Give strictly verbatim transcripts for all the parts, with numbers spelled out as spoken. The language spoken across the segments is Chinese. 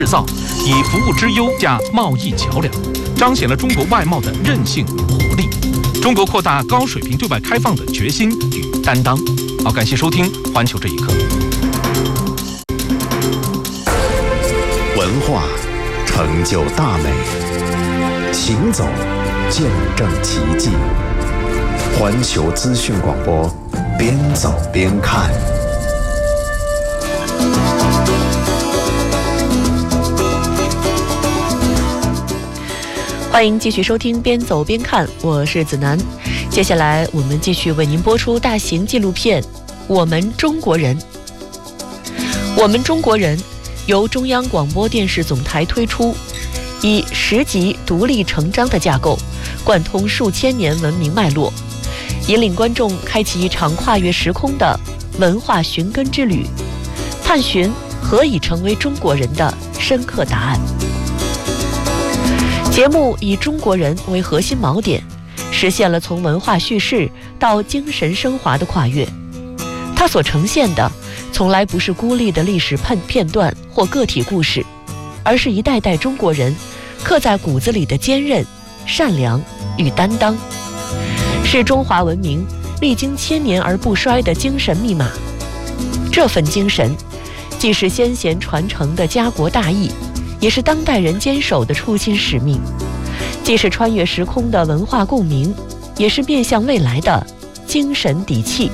制造，以服务之优架贸易桥梁，彰显了中国外贸的韧性活力，中国扩大高水平对外开放的决心与担当。好，感谢收听《环球这一刻》。 文化成就大美，行走见证奇迹。环球资讯广播，边走边看。 欢迎继续收听边走边看，我是子楠。接下来我们继续为您播出大型纪录片《我们中国人》。我们中国人由中央广播电视总台推出，以十集独立成章的架构，贯通数千年文明脉络，引领观众开启一场跨越时空的文化寻根之旅，探寻何以成为中国人的深刻答案。节目以中国人为核心锚点，实现了从文化叙事到精神升华的跨越。它所呈现的从来不是孤立的历史片片段或个体故事，而是一代代中国人刻在骨子里的坚韧、善良与担当，是中华文明历经千年而不衰的精神密码。这份精神既是先贤传承的家国大义，也是当代人坚守的初心使命，既是穿越时空的文化共鸣，也是面向未来的精神底气。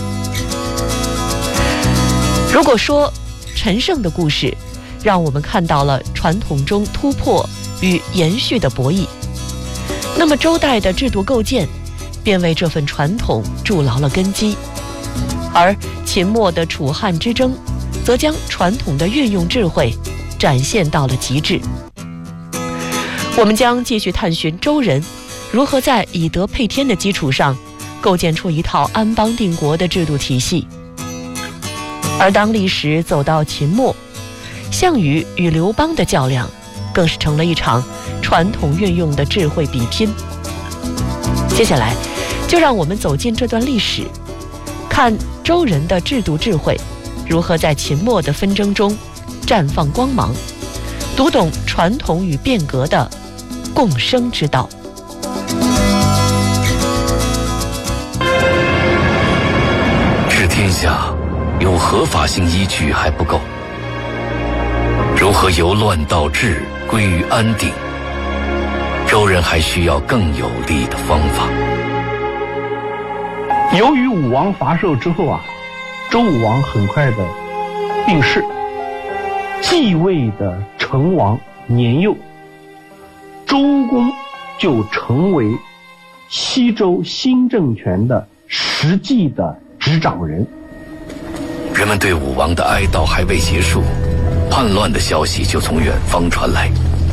如果说陈胜的故事让我们看到了传统中突破与延续的博弈，那么周代的制度构建便为这份传统筑牢了根基，而秦末的楚汉之争则将传统的运用智慧展现到了极致。我们将继续探寻周人如何在以德配天的基础上构建出一套安邦定国的制度体系。而当历史走到秦末，项羽与刘邦的较量更是成了一场传统运用的智慧比拼。接下来就让我们走进这段历史，看周人的制度智慧如何在秦末的纷争中绽放光芒，读懂传统与变革的共生之道。 治天下有合法性依据还不够，如何由乱到治，归于安定，周人还需要更有力的方法。 由于武王伐纣之后啊，周武王很快的病逝，继位的成王年幼，周公就成为西周新政权的实际的执掌人。 人们对武王的哀悼还未结束，叛乱的消息就从远方传来。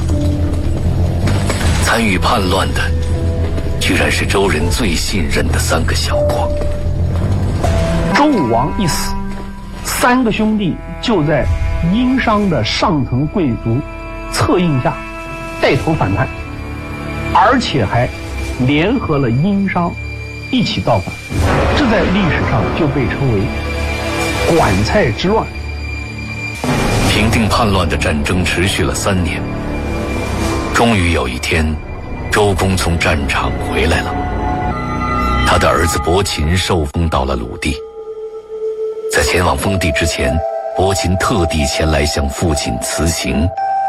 参与叛乱的居然是周人最信任的三个小国。 周武王一死，三个兄弟就在殷商的上层贵族策应下带头反叛，而且还联合了殷商一起造反，这在历史上就被称为管蔡之乱。 平定叛乱的战争持续了三年，终于有一天，周公从战场回来了。他的儿子伯禽受封到了鲁地，在前往封地之前，伯禽特地前来向父亲辞行。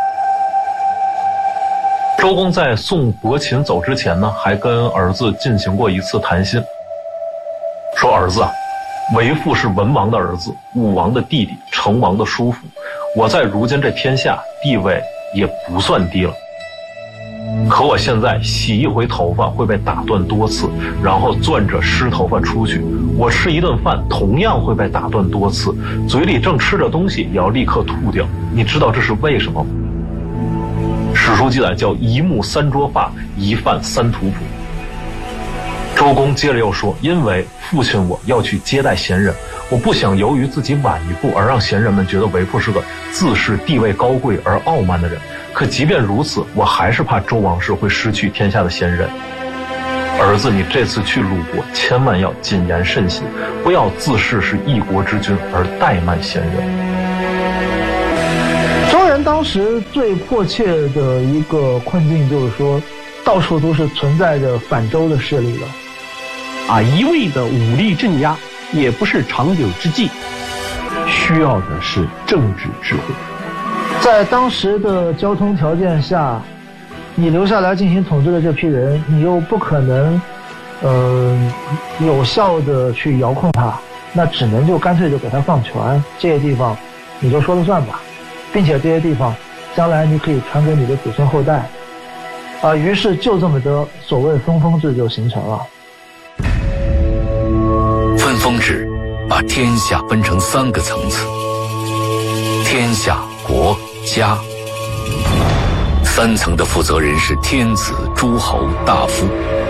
周公在送伯禽走之前呢，还跟儿子进行过一次谈心，说儿子啊，为父是文王的儿子，武王的弟弟，成王的叔父，我在如今这天下地位也不算低了，可我现在洗一回头发会被打断多次，然后攥着湿头发出去，我吃一顿饭同样会被打断多次，嘴里正吃着东西也要立刻吐掉，你知道这是为什么吗？史书记载叫一目三捉发，一饭三图谱。周公接着又说，因为父亲我要去接待贤人，我不想由于自己晚一步而让贤人们觉得为父是个自视地位高贵而傲慢的人，可即便如此，我还是怕周王室会失去天下的贤人。儿子，你这次去鲁国千万要谨言慎行，不要自视是一国之君而怠慢贤人。 周人当时最迫切的一个困境就是说，到处都是存在着反周的势力了， 啊，一味的武力镇压也不是长久之计，需要的是政治智慧。 在当时的交通条件下，你留下来进行统治的这批人，你又不可能，呃，有效的去遥控他，那只能就干脆就给他放权，这些地方你就说了算吧，并且这些地方将来你可以传给你的子孙后代，啊、呃，于是就这么的所谓分封制就形成了。 分封制把天下分成三个层次：天下、国、家。三层的负责人是天子、诸侯、大夫。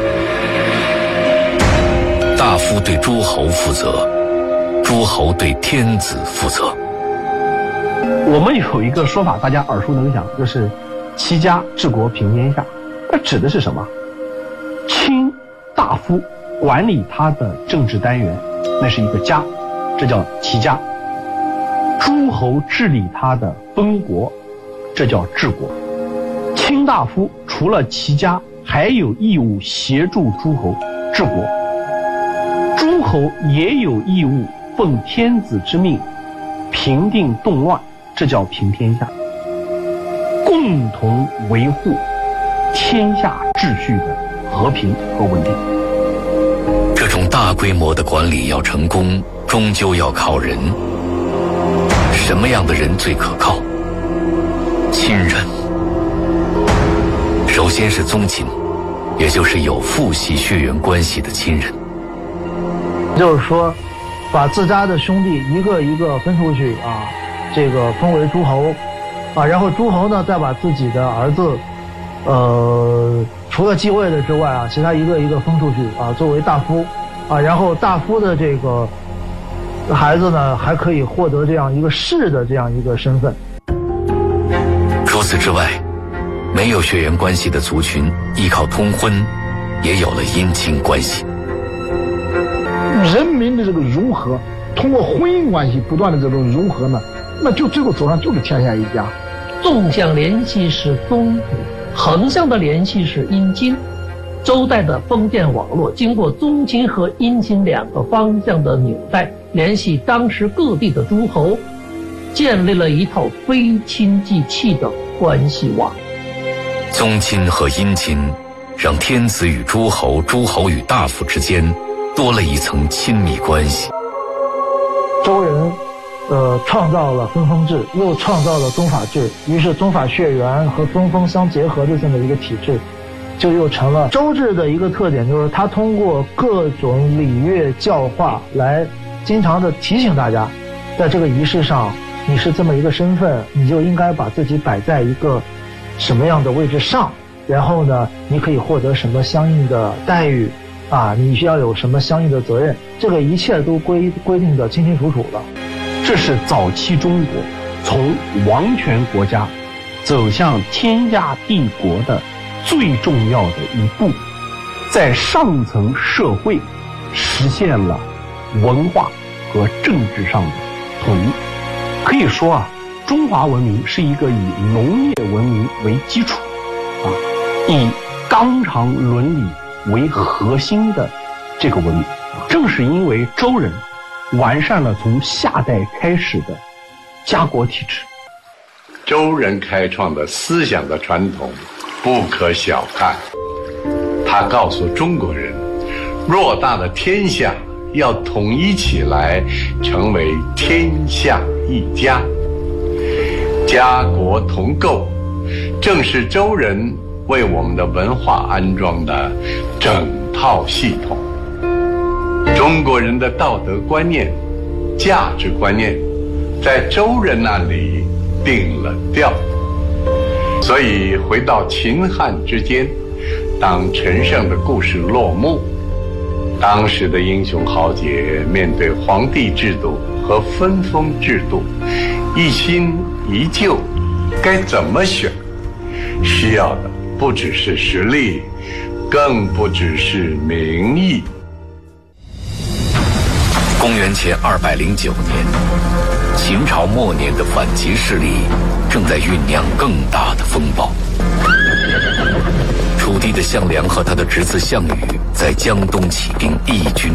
大夫对诸侯负责，诸侯对天子负责。 我们有一个说法，大家耳熟能详，就是齐家治国平天下。那指的是什么？卿大夫管理他的政治单元，那是一个家，这叫齐家。诸侯治理他的封国，这叫治国。卿大夫除了齐家，还有义务协助诸侯治国。诸侯也有义务奉天子之命，平定动乱，这叫平天下。共同维护天下秩序的和平和稳定。 这种大规模的管理要成功，终究要靠人。什么样的人最可靠？亲人。首先是宗亲，也就是有父系血缘关系的亲人。 就是说，把自家的兄弟一个一个分出去啊，这个封为诸侯，啊，然后诸侯呢再把自己的儿子，呃，除了继位的之外啊，其他一个一个封出去啊，作为大夫，啊，然后大夫的这个孩子呢还可以获得这样一个士的这样一个身份。 除此之外，没有血缘关系的族群依靠通婚，也有了姻亲关系。 人民的这个融合，通过婚姻关系不断的这种融合呢，那就最后走上就是天下一家。 纵向联系是宗族，横向的联系是姻亲。周代的封建网络经过宗亲和姻亲两个方向的纽带，联系当时各地的诸侯，建立了一套非亲即戚的关系网。 宗亲和姻亲让天子与诸侯、诸侯与大夫之间多了一层亲密关系。 周人呃创造了分封制，又创造了宗法制，于是宗法血缘和分封相结合的这么一个体制，就又成了周制的一个特点，就是它通过各种礼乐教化来经常的提醒大家，在这个仪式上你是这么一个身份，你就应该把自己摆在一个什么样的位置上，然后呢你可以获得什么相应的待遇啊，你需要有什么相应的责任，这个一切都规规定的清清楚楚了。 这是早期中国从王权国家走向天下帝国的最重要的一步，在上层社会实现了文化和政治上的统一。可以说啊，中华文明是一个以农业文明为基础，啊，以纲常伦理为核心的这个文明。正是因为周人完善了从夏代开始的家国体制， 周人开创的思想的传统不可小看。他告诉中国人，偌大的天下要统一起来，成为天下一家，家国同构，正是周人为我们的文化安装的整套系统。中国人的道德观念、价值观念，在周人那里定了调。所以回到秦汉之间，当陈胜的故事落幕，当时的英雄豪杰面对皇帝制度和分封制度，一新一旧，该怎么选？需要的不只是实力，更不只是名义。 公元前二百零九年，秦朝末年的反齐势力正在酝酿更大的风暴。楚地的项梁和他的侄子项羽在江东起兵，义军